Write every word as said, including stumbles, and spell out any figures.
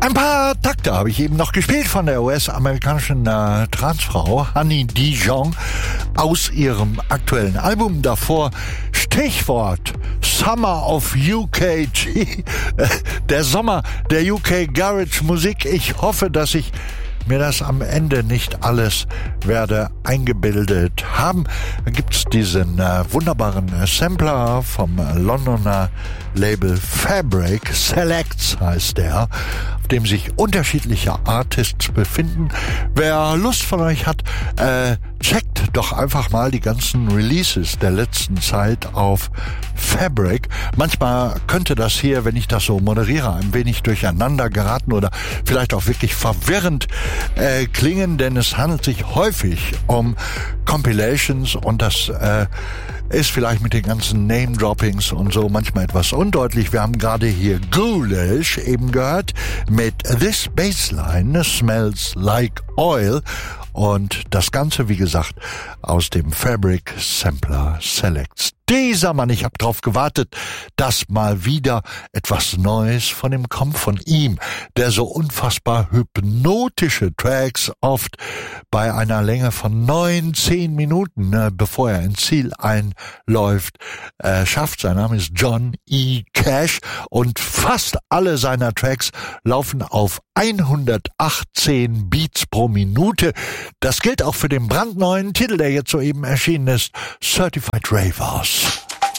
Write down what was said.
Ein paar Takte habe ich eben noch gespielt von der U S-amerikanischen äh, Transfrau Honey Dijon aus ihrem aktuellen Album. Davor Stichwort Summer of U K G, der Sommer der U K Garage Musik. Ich hoffe, dass ich mir das am Ende nicht alles werde eingebildet haben. Da gibt's diesen äh, wunderbaren äh, Sampler vom äh, Londoner Label Fabric Selects heißt der, auf dem sich unterschiedliche Artists befinden. Wer Lust von euch hat, äh, checkt doch einfach mal die ganzen Releases der letzten Zeit auf Fabric. Manchmal könnte das hier, wenn ich das so moderiere, ein wenig durcheinander geraten oder vielleicht auch wirklich verwirrend äh, klingen, denn es handelt sich häufig um Compilations und das äh, ist vielleicht mit den ganzen Name-Droppings und so manchmal etwas undeutlich. Wir haben gerade hier Ghoulish eben gehört mit This Bassline Smells Like Oil und das Ganze, wie gesagt, aus dem Fabric Sampler Selects. Dieser Mann, ich habe drauf gewartet, dass mal wieder etwas Neues von ihm kommt, von ihm, der so unfassbar hypnotische Tracks oft bei einer Länge von neun, zehn Minuten, äh, bevor er ins Ziel einläuft, äh, schafft. Sein Name ist John E. Cash und fast alle seiner Tracks laufen auf hundertachtzehn Beats pro Minute. Das gilt auch für den brandneuen Titel, der jetzt soeben erschienen ist, Certified Ravers.